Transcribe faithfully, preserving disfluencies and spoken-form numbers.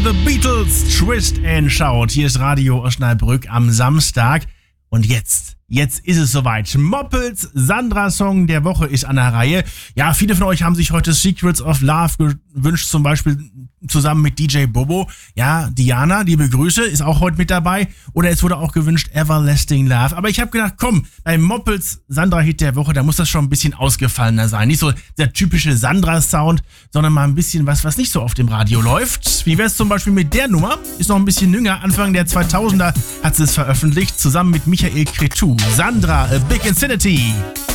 The Beatles, Twist and Shout. Hier ist Radio Osnabrück am Samstag. Und jetzt, jetzt ist es soweit. Moppels Sandra-Song der Woche ist an der Reihe. Ja, viele von euch haben sich heute Secrets of Love gewünscht, zum Beispiel zusammen mit D J Bobo. Ja, Diana, liebe Grüße, ist auch heute mit dabei. Oder es wurde auch gewünscht Everlasting Love. Aber ich habe gedacht, komm, beim Moppels Sandra-Hit der Woche, da muss das schon ein bisschen ausgefallener sein. Nicht so der typische Sandra-Sound, sondern mal ein bisschen was, was nicht so auf dem Radio läuft. Wie wär's zum Beispiel mit der Nummer? Ist noch ein bisschen jünger. Anfang der zweitausender hat sie es veröffentlicht, zusammen mit Michael Cretu. Sandra, A Big Insanity.